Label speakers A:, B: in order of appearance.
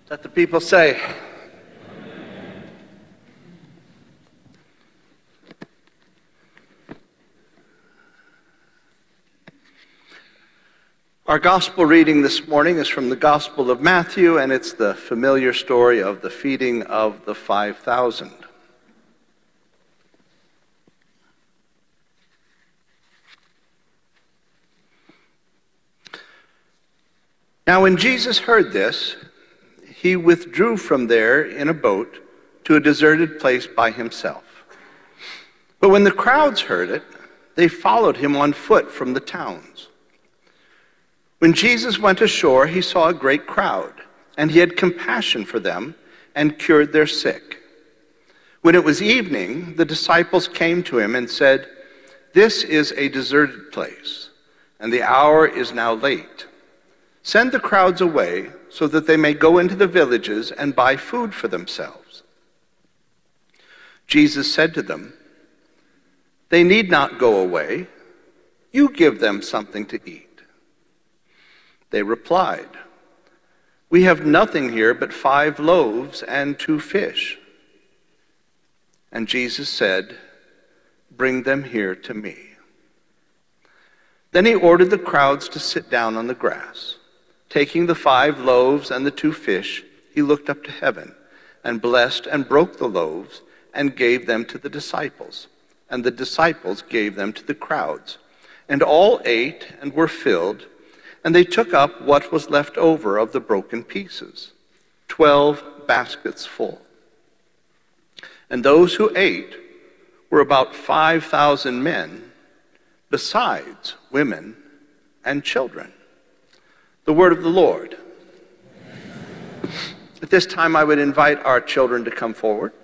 A: Let the people say. Our gospel reading this morning is from the Gospel of Matthew, and it's the familiar story of the feeding of the 5,000. Now when Jesus heard this, he withdrew from there in a boat to a deserted place by himself. But when the crowds heard it, they followed him on foot from the towns. When Jesus went ashore, he saw a great crowd, and he had compassion for them and cured their sick. When it was evening, the disciples came to him and said, "This is a deserted place, and the hour is now late. Send the crowds away so that they may go into the villages and buy food for themselves." Jesus said to them, "They need not go away. You give them something to eat." They replied, "We have nothing here but 5 loaves and 2 fish." And Jesus said, "Bring them here to me." Then he ordered the crowds to sit down on the grass. Taking the 5 loaves and the 2 fish, he looked up to heaven and blessed and broke the loaves and gave them to the disciples. And the disciples gave them to the crowds. And all ate and were filled, and they took up what was left over of the broken pieces, 12 baskets full. And those who ate were about 5,000 men, besides women and children. The word of the Lord. At this time, I would invite our children to come forward.